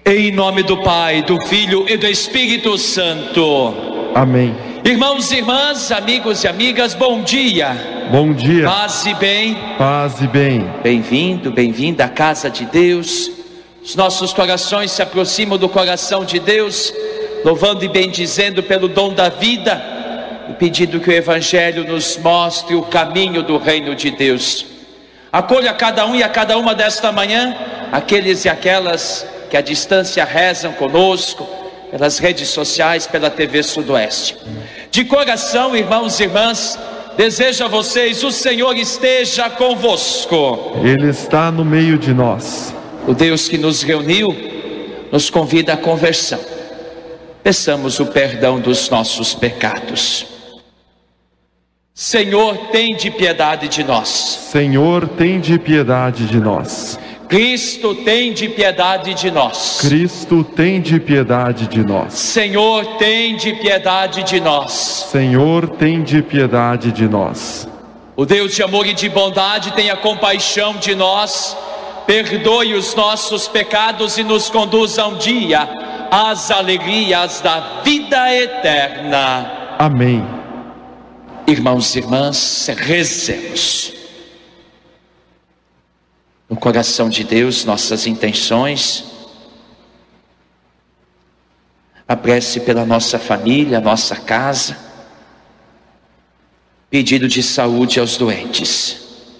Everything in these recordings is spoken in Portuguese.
Em nome do Pai, do Filho e do Espírito Santo. Amém. Irmãos e irmãs, amigos e amigas, bom dia. Bom dia. Paz e bem. Paz e bem. Bem-vindo, bem-vinda à casa de Deus. Os nossos corações se aproximam do coração de Deus, louvando e bendizendo pelo dom da vida e pedindo que o Evangelho nos mostre o caminho do reino de Deus. Acolha a cada um e a cada uma desta manhã, aqueles e aquelas que à distância rezam conosco, pelas redes sociais, pela TV Sudoeste. De coração, irmãos e irmãs, desejo a vocês: o Senhor esteja convosco. Ele está no meio de nós. O Deus que nos reuniu nos convida à conversão. Peçamos o perdão dos nossos pecados. Senhor, tende piedade de nós. Senhor, tende piedade de nós. Cristo, tende piedade de nós. Cristo, tende piedade de nós. Senhor, tende piedade de nós. Senhor, tende piedade de nós. O Deus de amor e de bondade tenha compaixão de nós, perdoe os nossos pecados e nos conduza um dia às alegrias da vida eterna. Amém. Irmãos e irmãs, rezemos. No coração de Deus, nossas intenções, a prece pela nossa família, nossa casa, pedido de saúde aos doentes.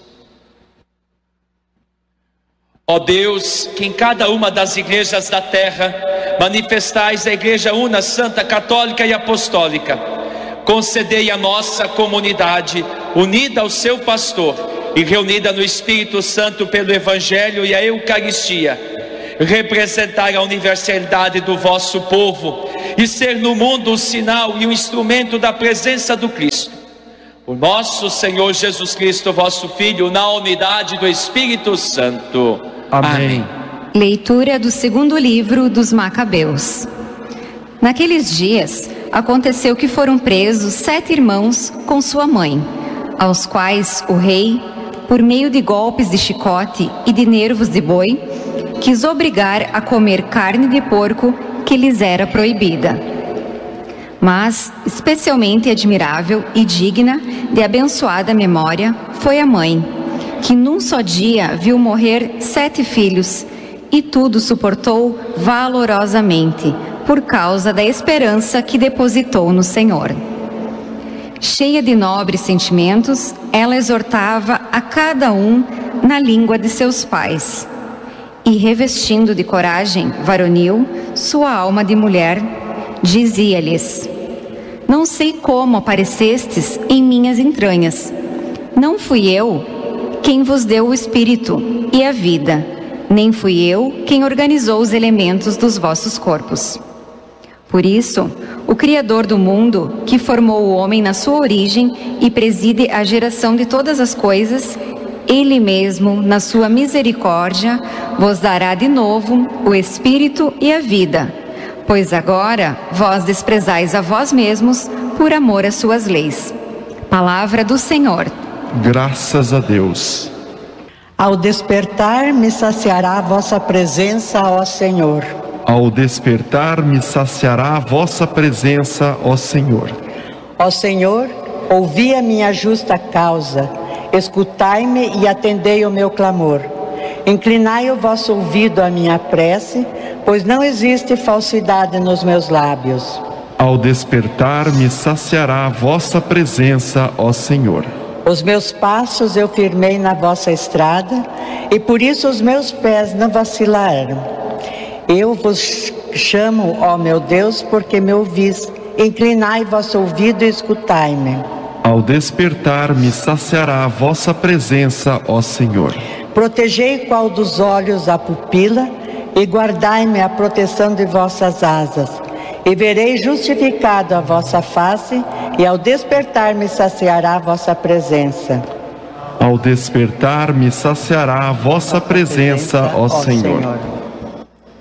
Ó Deus, que em cada uma das igrejas da terra manifestais a Igreja Una, Santa, Católica e Apostólica, concedei a nossa comunidade, unida ao seu pastor e reunida no Espírito Santo pelo Evangelho e a Eucaristia, representar a universalidade do vosso povo e ser no mundo o sinal e o instrumento da presença do Cristo. O nosso Senhor Jesus Cristo, vosso Filho, na unidade do Espírito Santo. Amém. Leitura do segundo livro dos Macabeus. Naqueles dias, aconteceu que foram presos 7 irmãos com sua mãe, aos quais o rei, por meio de golpes de chicote e de nervos de boi, quis obrigar a comer carne de porco que lhes era proibida. Mas, especialmente admirável e digna de abençoada memória, foi a mãe, que num só dia viu morrer 7 filhos, e tudo suportou valorosamente, por causa da esperança que depositou no Senhor. Cheia de nobres sentimentos, ela exortava a cada um na língua de seus pais. E revestindo de coragem varonil sua alma de mulher, dizia-lhes: não sei como aparecestes em minhas entranhas. Não fui eu quem vos deu o espírito e a vida, nem fui eu quem organizou os elementos dos vossos corpos. Por isso, o Criador do mundo, que formou o homem na sua origem e preside a geração de todas as coisas, Ele mesmo, na sua misericórdia, vos dará de novo o espírito e a vida, pois agora vós desprezais a vós mesmos por amor às suas leis. Palavra do Senhor. Graças a Deus. Ao despertar me saciará a vossa presença, ó Senhor. Ao despertar me saciará a vossa presença, ó Senhor. Ó Senhor, ouvi a minha justa causa, escutai-me e atendei o meu clamor. Inclinai o vosso ouvido à minha prece, pois não existe falsidade nos meus lábios. Ao despertar me saciará a vossa presença, ó Senhor. Os meus passos eu firmei na vossa estrada, e por isso os meus pés não vacilaram. Eu vos chamo, ó meu Deus, porque me ouvis. Inclinai vosso ouvido e escutai-me. Ao despertar me saciará a vossa presença, ó Senhor. Protegei qual dos olhos a pupila, e guardai-me a proteção de vossas asas. E verei justificado a vossa face, e ao despertar me saciará a vossa presença. Ao despertar me saciará a vossa presença, ó Senhor.